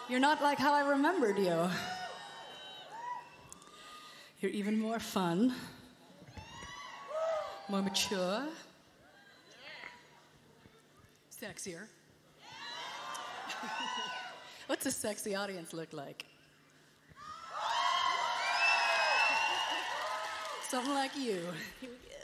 You're not like how I remembered you. You're even more fun, more mature, sexier. What's a sexy audience look like? Something like you. Here we go.